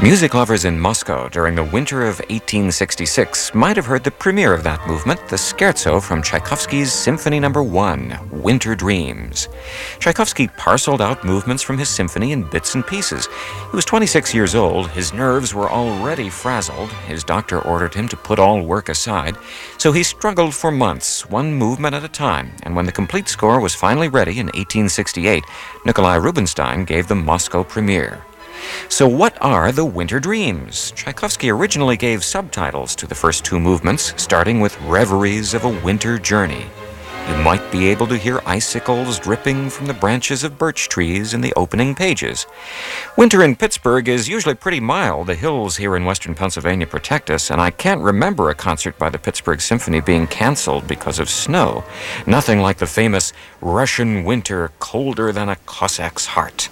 Music lovers in Moscow during the winter of 1866 might have heard the premiere of that movement, the scherzo from Tchaikovsky's Symphony No. 1, Winter Dreams. Tchaikovsky parceled out movements from his symphony in bits and pieces. He was 26 years old, his nerves were already frazzled, his doctor ordered him to put all work aside, so he struggled for months, one movement at a time, and when the complete score was finally ready in 1868, Nikolai Rubinstein gave the Moscow premiere. So what are the Winter Dreams? Tchaikovsky originally gave subtitles to the first two movements, starting with Reveries of a Winter Journey. You might be able to hear icicles dripping from the branches of birch trees in the opening pages. Winter in Pittsburgh is usually pretty mild. The hills here in western Pennsylvania protect us, and I can't remember a concert by the Pittsburgh Symphony being canceled because of snow. Nothing like the famous Russian winter, colder than a Cossack's heart.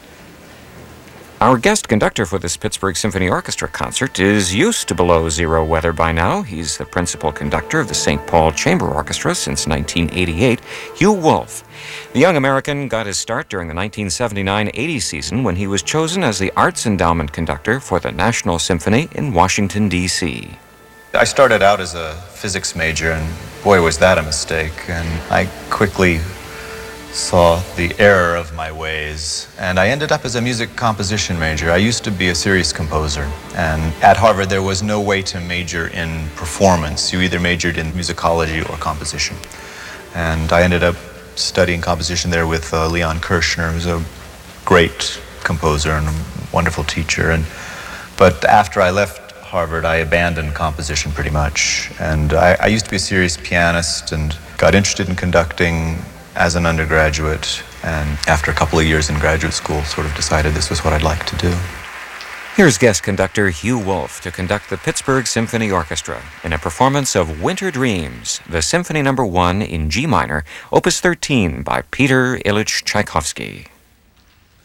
Our guest conductor for this Pittsburgh Symphony Orchestra concert is used to below zero weather by now. He's the principal conductor of the St. Paul Chamber Orchestra since 1988, Hugh Wolf. The young American got his start during the 1979-80 season when he was chosen as the Arts Endowment Conductor for the National Symphony in Washington, D.C. I started out as a physics major, and boy, was that a mistake. And I quickly saw the error of my ways, and I ended up as a music composition major. I used to be a serious composer, and at Harvard there was no way to major in performance. You either majored in musicology or composition. And I ended up studying composition there with Leon Kirshner, who's a great composer and a wonderful teacher. But after I left Harvard, I abandoned composition pretty much. And I used to be a serious pianist and got interested in conducting as an undergraduate, and after a couple of years in graduate school, sort of decided this was what I'd like to do. Here's guest conductor Hugh Wolf to conduct the Pittsburgh Symphony Orchestra in a performance of Winter Dreams, the Symphony No. 1 in G minor, Opus 13 by Peter Ilyich Tchaikovsky.